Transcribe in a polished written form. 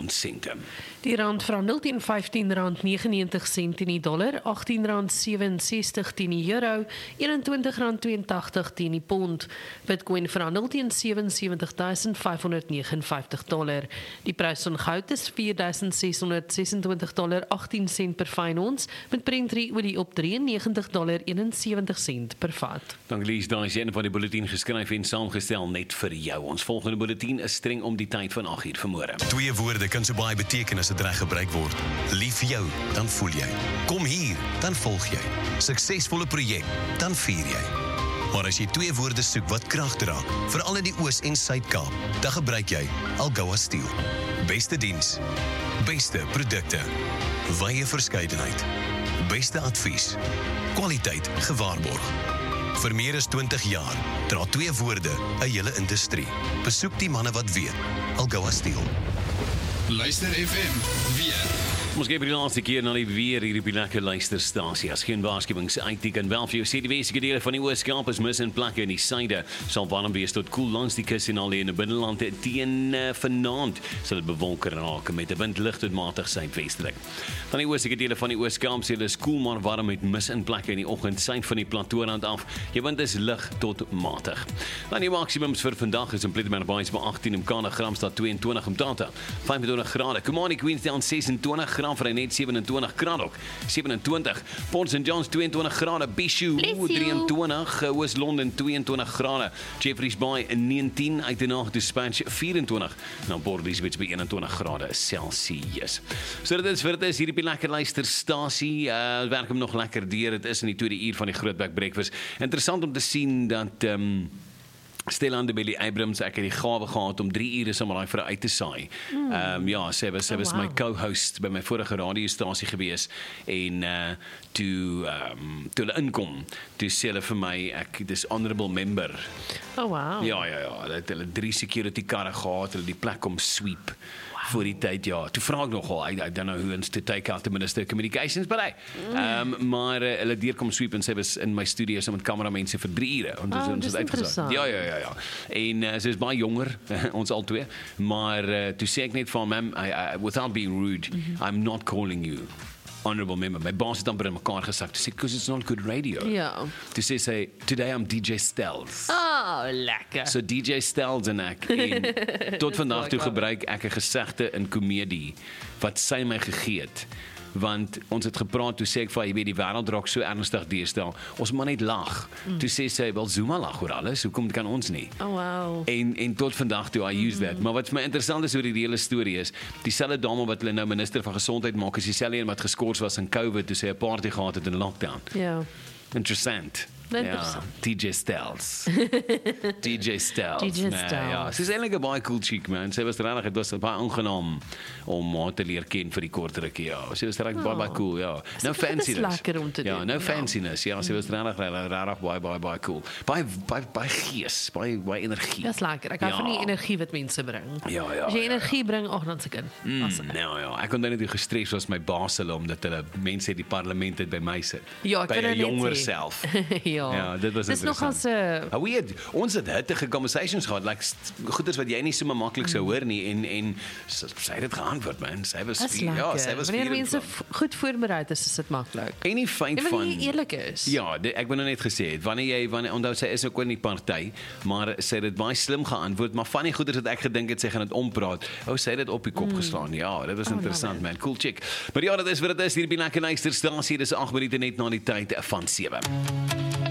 ons sente. Die rand verhandel teen R15.99 teen die dollar, R18.67 teen die euro, R21.82 teen die pond. Bitcoin verhandel teen $77,559. Die prys van goud is $4,626.18 per fyn ons, met Brent-olie op $93.71 per vat. Dank Lies, daar is een van die bulletin geskryf en saamgestel net vir jou. Ons volgende bulletin is streng om die tyd van 8 uur vanmôre. 2 woorde kan so baie beteken as dit reg gebruik word. Lief vir jou, dan voel jy. Kom hier, dan volg jy. Suksesvolle projek, dan vier jy. Maar as jy 2 woorde soek wat krag dra, veral in die Oos- en Suid-Kaap, dan gebruik jy Algoa Steel. Beste diens, beste produkte, wye verskeidenheid, beste advies, kwaliteit gewaarborg. Vir meer as 20 jaar dra 2 woorde 'n hele industrie. Besoek die manne wat weet. Algoa Steel. Luister FM, weer. Ons kyk vir die laaste keer na die weer hier op die lekker luisterstasie. As geen waarskuwings uitteken wel vir jou sê die westelike dele van die Oos-Kaap is mis in plekke in die suide. Sal warm wees tot koel langs die kus en al in die binneland teen vanaand sal dit bewolk raak met 'n wind lig tot matig suidwestelik. Dan die oostelike dele van die Oos-Kaap sê dit is koel maar warm met mis in plekke in die oggend suid van die platoorand af. Die wind is lig tot matig. Dan die maksimums vir vandag is in Pietermaritzburg by 18 en Kana Gramstad 22 om Tata 25 grade. Kumani Queenstown 26 grade. Net 27 grade ook. 27. Port St. John's 22 grade. Bishu 23. Oos-London 22 grade. Jeffreys Bay 19. Uitenag Dispatch 24. Nou Port Elizabeth by 21 grade Celsius. So dit is vir dit is hierdie lekker luisterstasie. Werk hom nog lekker deur. Dit is in die tweede uur van die Grootbek Breakfast. Interessant om te sien dat Stellan de Billy Abrams, ek het die gawe gehad om 3 ure sommer daai vir uit te saai. Ja, sy was my co-host by my vorige radiostasie gewees en toe hulle inkom, toe sê hulle vir my ek dis honorable member. Oh wow. Ja, hulle 3 security karre gehad, hulle die plek om sweep. Voor die tyd, ja. Toe vra ek nogal, I don't know who to take out the Minister of Communications, but maar hulle deurkom sweep en sy was in my studio so met kameramense vir 3 ure. Dis interessant. Ja. En sy is baie jonger, ons al twee, maar toe sê ek net van ma'am, without being rude, I'm not calling you honorable member. My baas het amper in mekaar gesak, toe sê, because it's not good radio. Ja. Toe sê sy, today I'm DJ Stells. Oh, lekker. So DJ Stells en ek, en tot vandag toe gebruik ek 'n gesegde in komedie, wat sy my gegee het. Want ons het gepraat, toe sê ek van, jy weet, die wêreld raak so ernstig deesdae, ons moet net lag. Toe sê sy, wel Zuma lag oor alles, hoekom kan ons nie? Oh wow. En tot vandag toe, I use that. Maar wat vir my interessant is oor die hele storie is, dieselfde dame wat hulle nou minister van gesondheid maak, is dieselfde een wat geskort was in COVID, toe sy 'n party gehad het in lockdown. Ja. Interessant. Ja, DJ Stells. DJ Stells. Ja, sy is eintlik 'n baie cool chick, man. Sy was regtig, dit was baie aangenaam om haar te leer ken vir die kort rukkie, ja. Sy was regtig baie cool, ja. No fanciness. Lekker om te doen. Ja, no fanciness. Ja, sy was regtig baie cool. Baie gees, baie energie. Dis lekker. Ek hou van die energie wat mense bring. Ja. As jy energie bring, dan se kind. Nou ja, ek kon net nie gestres was my baas hulle omdat hulle mense het die parlement het by my sit. Ja, by 'n jonger self. Ja, dit was interessant. Dis nogal weird. Ons het hittige conversations gehad, like goeders wat jy nie so maklik sou hoor nie en sy het dit geantwoord, man. Sy was sy was wanneer mense goed voorberei is dit maklik. En die fyn van wanneer jy eerlik is. Ja, ek wou nou net gesê het, wanneer onthou sy is ook in die party, maar sy het dit baie slim geantwoord, maar van die goeders wat ek gedink het sy gaan dit ompraat. Sy het dit op die kop geslaan. Ja, dit was interessant, man. Cool chick. Maar ja, dit is wat dit is hier by Lekker Luisterstasie. Dis 8 minute net na die tyd van 7.